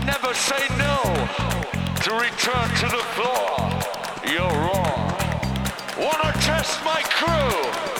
never say no to return to the floor. You're wrong. Wanna test my crew?